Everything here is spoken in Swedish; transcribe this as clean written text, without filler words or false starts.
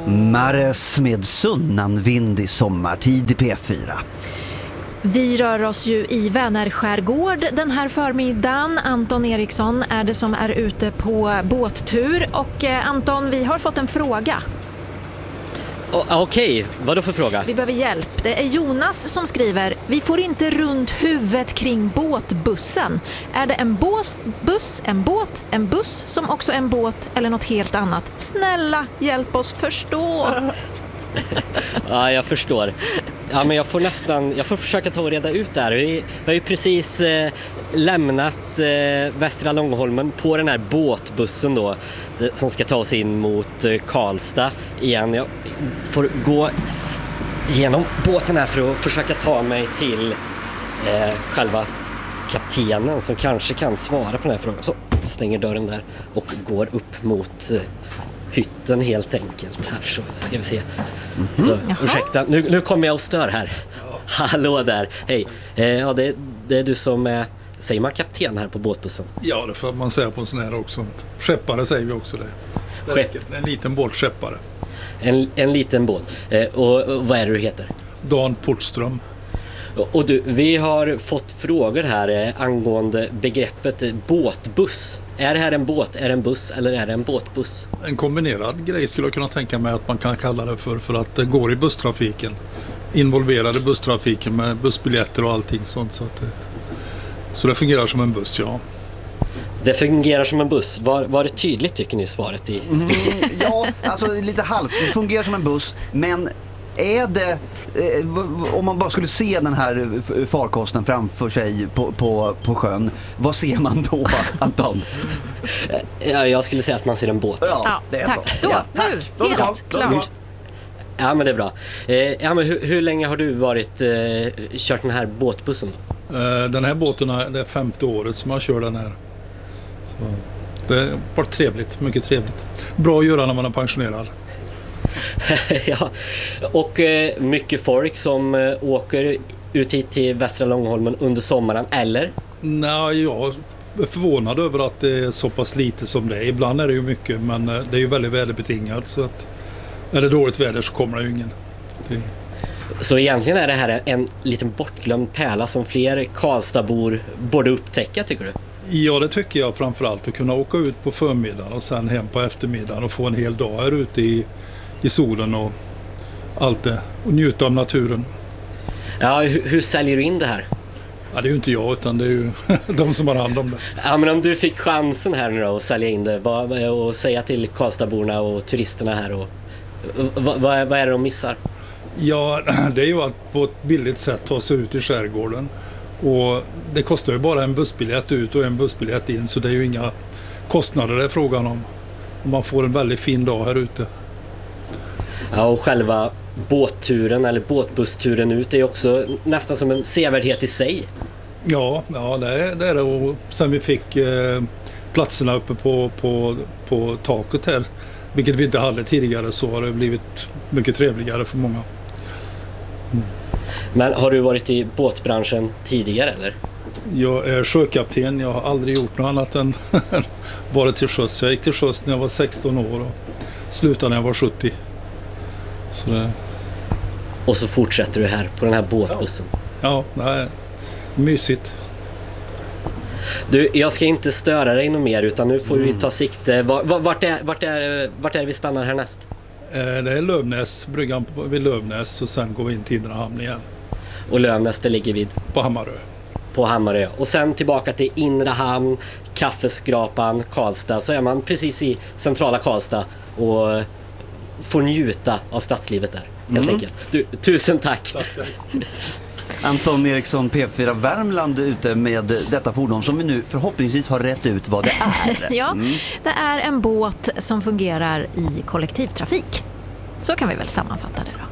Mares med sunnanvindig sommartid i P4. Vi rör oss ju i Vänerskärgård den här förmiddagen. Anton Eriksson är det som är ute på båttur. Och Anton, vi har fått en fråga. Okej, vad då för fråga? Vi behöver hjälp. Det är Jonas som skriver: vi får inte runt huvudet kring båtbussen. Är det en buss, en båt, en buss som också är en båt eller något helt annat? Snälla, hjälp oss förstå. Ja, jag förstår. Ja, men jag får försöka ta och reda ut det här. Vi har ju precis lämnat Västra Långholmen på den här båtbussen då, som ska ta oss in mot Karlstad igen. Jag får gå genom båten här för att försöka ta mig till själva kaptenen som kanske kan svara på den här frågan. Så stänger dörren där och går upp mot hytten helt enkelt här, så ska vi se. Så, ursäkta, nu kommer jag och stör här. Hallå där, hej. Ja, det är du som är, säger man kapten här på båtbussen? Ja, det får man säga på en sån här också. Skeppare säger vi också det. En liten båtskeppare. En liten båt. Och vad är det du heter? Dan Portström. Och du, vi har fått frågor här angående begreppet båtbuss. Är det här en båt, är det en buss eller är det en båtbuss? En kombinerad grej skulle jag kunna tänka mig att man kan kalla det för att det går i busstrafiken. Involverade busstrafiken med bussbiljetter och allting sånt. Så det fungerar som en buss, ja. Det fungerar som en buss. Var det tydligt tycker ni svaret i skrivningen? Ja, alltså lite halvt. Det fungerar som en buss, men är det, om man bara skulle se den här farkosten framför sig på sjön, vad ser man då, Anton? Ja, jag skulle säga att man ser en båt. Ja, det är tack. Så. Då, ja, tack. nu, helt klart. Ja, men det är bra. Ja, men hur länge har du kört den här båtbussen då? Den här båten, det är 5:e året som jag kör den här. Så det var trevligt, mycket trevligt. Bra att göra när man är pensionerad. Ja, och mycket folk som åker ut hit till Västra Långholmen under sommaren, eller? Nej, jag är förvånad över att det är så pass lite som det är. Ibland är det ju mycket, men det är ju väldigt väderbetingat, så att är det dåligt väder så kommer det ju ingen. Så egentligen är det här en liten bortglömd pärla som fler Karlstadbor borde upptäcka, tycker du? Ja, det tycker jag framförallt. Att kunna åka ut på förmiddagen och sen hem på eftermiddagen och få en hel dag här ute i solen och allt det. Och njuta av naturen. Ja, hur säljer du in det här? Ja, det är ju inte jag, utan det är ju de som har hand om det. Ja, men om du fick chansen här nu då att sälja in det och säga till Karlstadborna och turisterna här, och vad är det de missar? Ja, det är ju att på ett billigt sätt ta sig ut i skärgården. Och det kostar ju bara en bussbiljett ut och en bussbiljett in, så det är ju inga kostnader det är frågan om. Och man får en väldigt fin dag här ute. Ja, och själva båtturen eller båtbussturen ut är också nästan som en sevärdhet i sig. Ja, det är det. Och sen vi fick platserna uppe på taket här, vilket vi inte hade tidigare, så har det blivit mycket trevligare för många. Men har du varit i båtbranschen tidigare, eller? Jag är sjökapten. Jag har aldrig gjort något annat än varit till sjöss. Jag gick till sjöss när jag var 16 år och slutade när jag var 70. Och så fortsätter du här på den här båtbussen. Ja, det är mysigt. Du, jag ska inte störa dig något mer, utan nu får vi ta sikte. Vart är vi stannar härnäst? Det är Lövnäs, bryggan vid Lövnäs, och sen går vi in till Inre hamn igen. Och Lövnäs, det ligger vid? På Hammarö. På Hammarö. Och sen tillbaka till Inre hamn, Kaffeskrapan, Karlstad. Så är man precis i centrala Karlstad och får njuta av stadslivet där, helt enkelt. Du, tusen tack. Anton Eriksson, P4 Värmland, ute med detta fordon som vi nu förhoppningsvis har rätt ut vad det är. Ja, det är en båt som fungerar i kollektivtrafik. Så kan vi väl sammanfatta det då.